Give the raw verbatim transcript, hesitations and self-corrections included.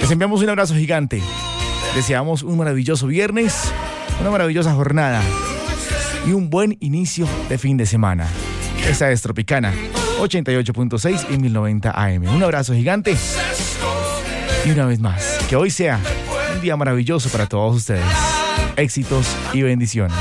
Les enviamos un abrazo gigante. Deseamos un maravilloso viernes, una maravillosa jornada y un buen inicio de fin de semana. Esta es Tropicana ochenta y ocho punto seis y mil noventa A M. Un abrazo gigante y una vez más, que hoy sea un día maravilloso para todos ustedes. Éxitos y bendiciones.